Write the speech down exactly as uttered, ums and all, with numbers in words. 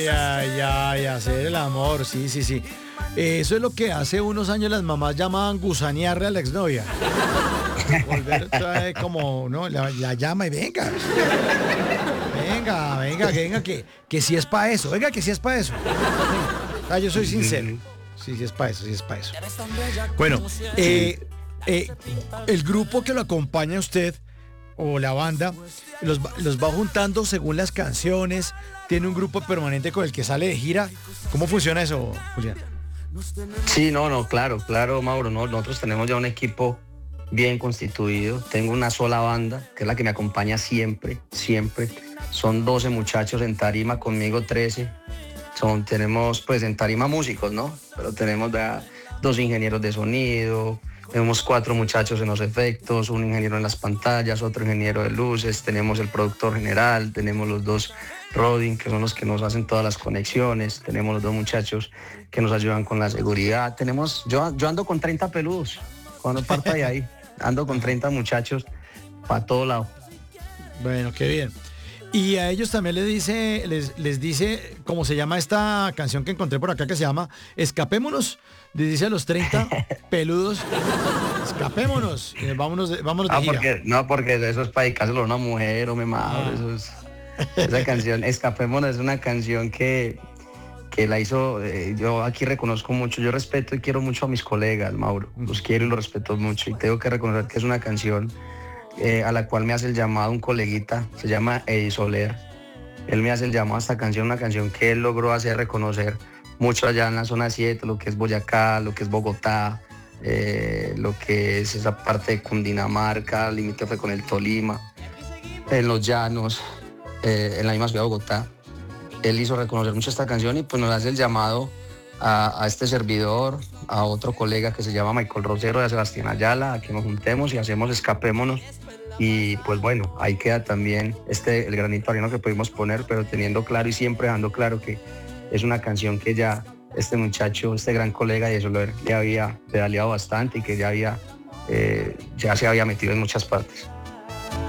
ay, ay, hacer el amor, sí, sí, sí. Eso es lo que hace unos años las mamás llamaban gusanearle a la exnovia. Volver otra vez como, ¿no? La, la llama y venga. Venga, venga, venga, que, que sí es para eso. Venga, que sí es para eso. Venga. Ah, yo soy sincero. Sí, sí es para eso, sí es para eso. Bueno, eh, eh, el grupo que lo acompaña a usted, o la banda, los, va- los va juntando según las canciones, tiene un grupo permanente con el que sale de gira. ¿Cómo funciona eso, Julián? Sí, no, no, claro, claro, Mauro, no, nosotros tenemos ya un equipo bien constituido. Tengo una sola banda, que es la que me acompaña siempre, siempre. Son doce muchachos en tarima, conmigo trece. Son, tenemos pues en tarima músicos, ¿no? Pero tenemos ya dos ingenieros de sonido, tenemos cuatro muchachos en los efectos, un ingeniero en las pantallas, otro ingeniero de luces, tenemos el productor general, tenemos los dos Rodin, que son los que nos hacen todas las conexiones, tenemos los dos muchachos que nos ayudan con la seguridad, tenemos, yo, yo ando con treinta peludos, cuando parto de ahí, ando con treinta muchachos para todo lado. Bueno, qué bien. Y a ellos también les dice, les, les dice, ¿cómo se llama esta canción que encontré por acá que se llama Escapémonos? Les dice a los treinta peludos, escapémonos, eh, vámonos de, vámonos de Ah, gira. porque, no, porque eso es para dedicárselo a una mujer o me madre, Ah. eso es, esa canción, Escapémonos, es una canción que, que la hizo, eh, yo aquí reconozco mucho, yo respeto y quiero mucho a mis colegas, Mauro, los quiero y los respeto mucho y tengo que reconocer que es una canción eh, a la cual me hace el llamado un coleguita, se llama Eddie Soler. Él me hace el llamado a esta canción, una canción que él logró hacer reconocer mucho allá en la zona siete, lo que es Boyacá, lo que es Bogotá, eh, lo que es esa parte de Cundinamarca, limítrofe con el Tolima, en los llanos, eh, en la misma ciudad de Bogotá. Él hizo reconocer mucho esta canción y pues nos hace el llamado a, a este servidor, a otro colega que se llama Michael Rosero, y a Sebastián Ayala, a que nos juntemos y hacemos Escapémonos. Y pues bueno, ahí queda también este, el granito de arena que pudimos poner, pero teniendo claro y siempre dejando claro que es una canción que ya este muchacho, este gran colega de Soler, ya había pedaleado bastante y que ya había, eh, ya se había metido en muchas partes.